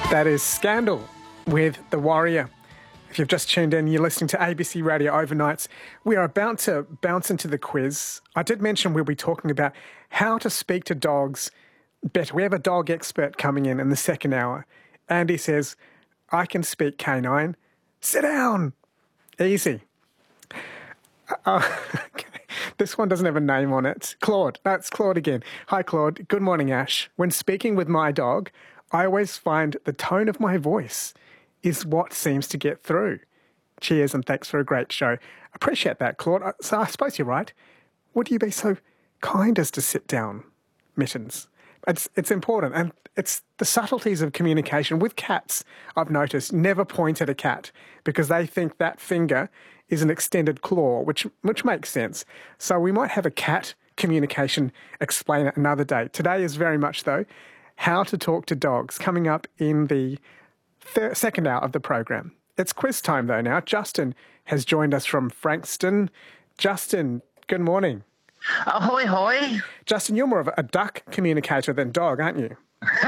That is Scandal with The Warrior. If you've just tuned in, you're listening to ABC Radio Overnights. We are about to bounce into the quiz. I did mention we'll be talking about how to speak to dogs better. We have a dog expert coming in the second hour. Andy says, I can speak canine. Sit down. Easy. Okay. This one doesn't have a name on it. Claude. That's Claude again. Hi, Claude. Good morning, Ash. When speaking with my dog, I always find the tone of my voice is what seems to get through. Cheers and thanks for a great show. Appreciate that, Claude. So I suppose you're right. Would you be so kind as to sit down, Mittens? It's important, and it's the subtleties of communication. With cats, I've noticed, never point at a cat because they think that finger is an extended claw, which makes sense. So we might have a cat communication explainer another day. Today is very much, though, how to talk to dogs, coming up in the second hour of the program. It's quiz time, though, now. Justin has joined us from Frankston. Justin, good morning. Ahoy, hoy. Justin, you're more of a duck communicator than dog, aren't you?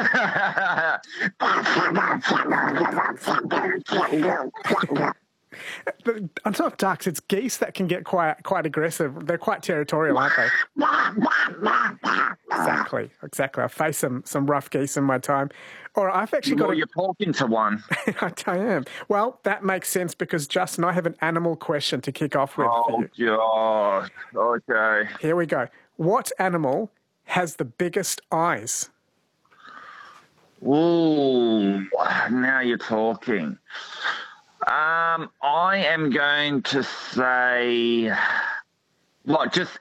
It's not ducks, it's geese that can get quite aggressive. They're quite territorial, aren't they? Exactly. I've faced some rough geese in my time. Or I've actually got... You're talking to one. I am. Well, that makes sense because, Justin, I have an animal question to kick off with for you. Oh, God. Okay. Here we go. What animal has the biggest eyes? Ooh, now you're talking. I am going to say, just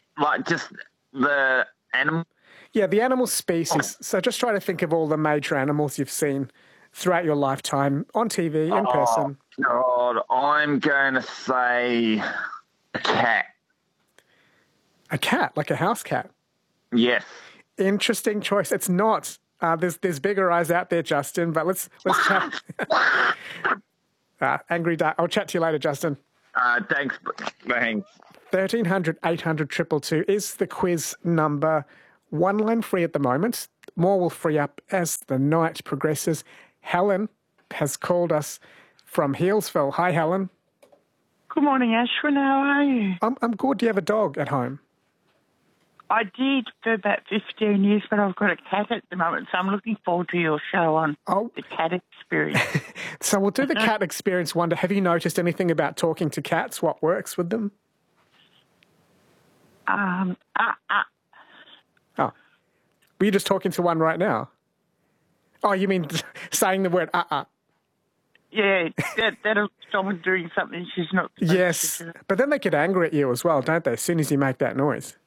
the animal. Yeah, the animal species. So just try to think of all the major animals you've seen throughout your lifetime on TV, in person. God, I'm going to say a cat. A cat, like a house cat? Yes. Interesting choice. It's not. There's bigger eyes out there, Justin, but let's chat. Angry Duck. I'll chat to you later, Justin. Thanks. 1300 800 222 is the quiz number. One line free at the moment. More will free up as the night progresses. Helen has called us from Healesville. Hi, Helen. Good morning, Ashwin. How are you? I'm good. Do you have a dog at home? I did for about 15 years, but I've got a cat at the moment, so I'm looking forward to your show on the cat experience. So we'll do the cat experience wonder. Have you noticed anything about talking to cats? What works with them? Oh. Were you just talking to one right now? Oh, you mean saying the word Yeah, that'll stop her doing something she's not supposed Yes, to do. But then they get angry at you as well, don't they, as soon as you make that noise?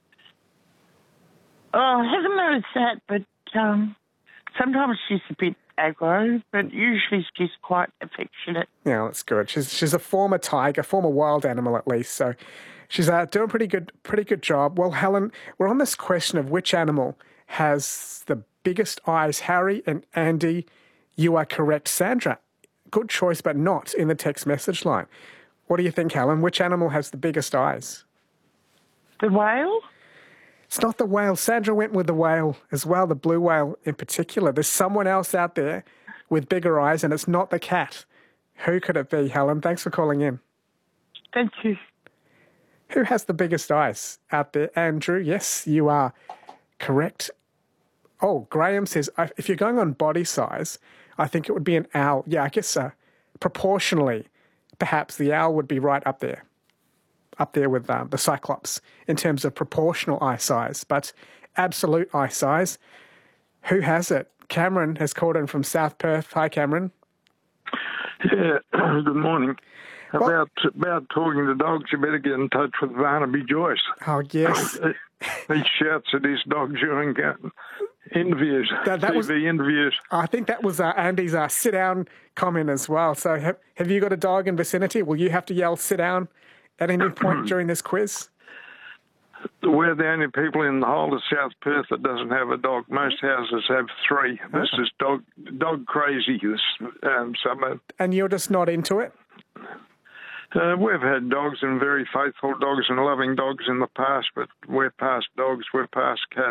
Oh, I haven't noticed that, but sometimes she's a bit aggro, but usually she's quite affectionate. Yeah, that's good. She's a former tiger, former wild animal at least, so she's doing a pretty good job. Well, Helen, we're on this question of which animal has the biggest eyes. Harry and Andy, you are correct. Sandra, good choice, but not in the text message line. What do you think, Helen? Which animal has the biggest eyes? The whale? It's not the whale. Sandra went with the whale as well, the blue whale in particular. There's someone else out there with bigger eyes, and it's not the cat. Who could it be, Helen? Thanks for calling in. Thank you. Who has the biggest eyes out there? Andrew, yes, you are correct. Oh, Graham says, if you're going on body size, I think it would be an owl. Yeah, I guess proportionally, perhaps the owl would be right up there with the Cyclops in terms of proportional eye size. But absolute eye size, who has it? Cameron has called in from South Perth. Hi, Cameron. Yeah, good morning. About talking to dogs, you better get in touch with Barnaby Joyce. Oh, yes. He shouts at his dog during interviews, TV interviews. I think that was Andy's sit down comment as well. So have you got a dog in vicinity? Will you have to yell sit down at any point during this quiz? We're the only people in the whole of South Perth that doesn't have a dog. Most houses have three. This is dog crazy, this suburb. And you're just not into it? We've had dogs and very faithful dogs and loving dogs in the past, but we're past dogs, we're past cats.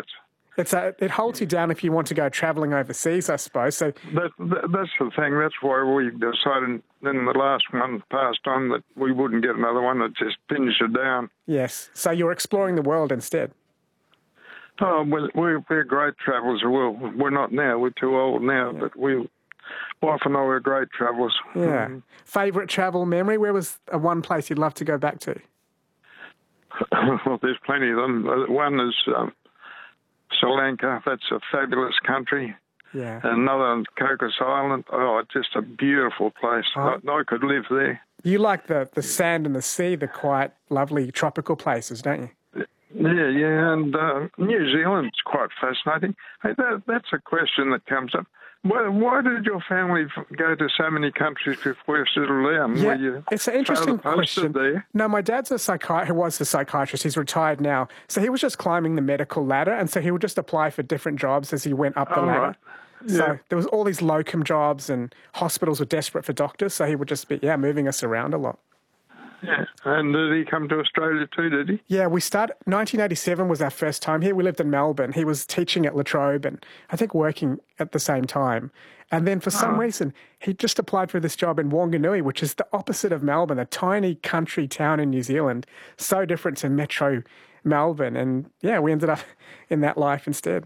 It holds you down if you want to go travelling overseas, I suppose. So that's the thing. That's why we decided in the last one passed on that we wouldn't get another one that just pins you down. Yes. So you're exploring the world instead. Oh, we're great travellers. Well, we're not now. We're too old now, but wife and I were great travellers. Yeah. Favourite travel memory? Where was one place you'd love to go back to? Well, there's plenty of them. One is Sri Lanka. That's a fabulous country. Yeah. Another, Cocos Island. Oh, just a beautiful place. I could live there. You like the sand and the sea, the quiet, lovely tropical places, don't you? Yeah, and New Zealand's quite fascinating. Hey, that's a question that comes up. Why did your family go to so many countries before you settled down? Yeah, it's an interesting question. There? No, my dad's who was a psychiatrist. He's retired now. So he was just climbing the medical ladder, and so he would just apply for different jobs as he went up the ladder. Right. Yeah. So there was all these locum jobs, and hospitals were desperate for doctors, so he would just be, moving us around a lot. Yeah, and did he come to Australia too, did he? Yeah, 1987 was our first time here. We lived in Melbourne. He was teaching at La Trobe and I think working at the same time. And then for some reason, he just applied for this job in Wanganui, which is the opposite of Melbourne, a tiny country town in New Zealand, so different to metro Melbourne. And we ended up in that life instead.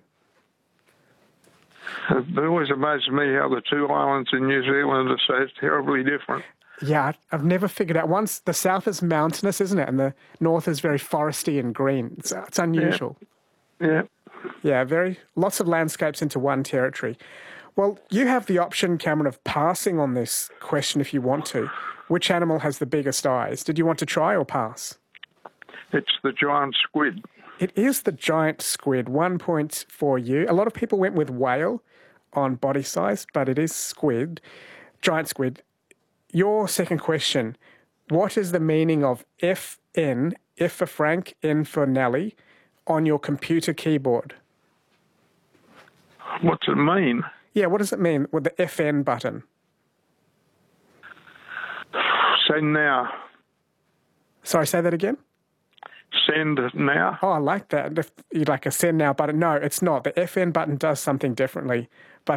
It always amazes me how the two islands in New Zealand are so terribly different. Yeah, I've never figured out. Once the south is mountainous, isn't it? And the north is very foresty and green. It's unusual. Yeah. Yeah, lots of landscapes into one territory. Well, you have the option, Cameron, of passing on this question if you want to. Which animal has the biggest eyes? Did you want to try or pass? It's the giant squid. It is the giant squid. 1 point for you. A lot of people went with whale on body size, but it is squid, giant squid. Your second question, what is the meaning of FN, F for Frank, N for Nelly, on your computer keyboard? What's it mean? Yeah, what does it mean with the FN button? Send now. Sorry, say that again? Send now. Oh, I like that. If you like a send now button. No, it's not. The FN button does something differently. But